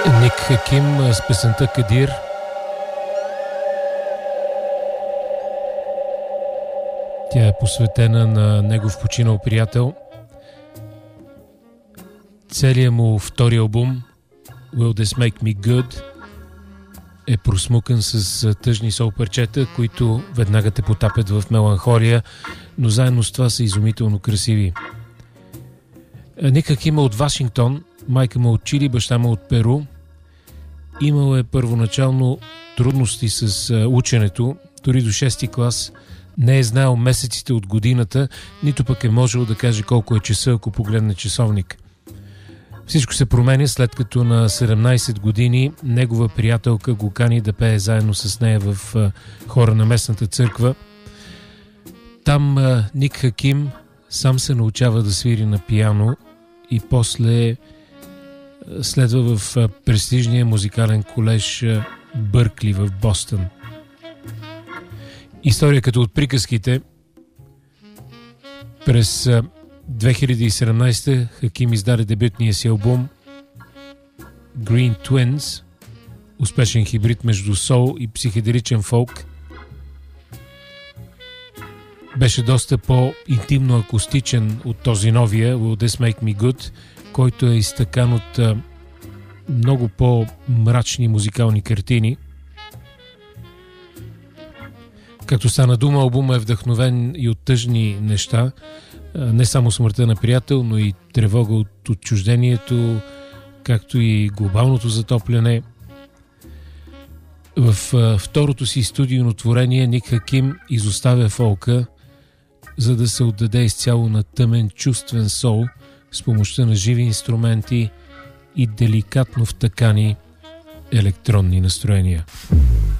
Ник Хаким с песента Кадир. Тя е посветена на негов починал приятел. Целият му втори албум Will This Make Me Good е просмукан с тъжни сол парчета, които веднага те потапят в меланхолия, но заедно с това са изумително красиви. Ник Хаким е от Вашингтон, майка му от Чили, баща му от Перу. Имал е първоначално трудности с ученето, дори до 6-ти клас не е знаел месеците от годината, нито пък е можел да каже колко е часа, ако погледне часовник. Всичко се променя след като на 17 години негова приятелка го кани да пее заедно с нея в хора на местната църква. Там Ник Хаким сам се научава да свири на пиано и после следва в престижния музикален колеж Бъркли в Бостън. История като от приказките. През 2017 Хаким издаде дебютния си албум Green Twins, успешен хибрид между сол и психоделичен фолк. Беше доста по-интимно акустичен от този новия Will This Make Me Good, който е изтъкан от много по-мрачни музикални картини. Като стана дума, албума е вдъхновен и от тъжни неща, не само смъртта на приятел, но и тревога от отчуждението, както и глобалното затопляне. В второто си студийно творение Ник Хаким изоставя фолка, за да се отдаде изцяло на тъмен чувствен сол с помощта на живи инструменти и деликатно втъкани електронни настроения.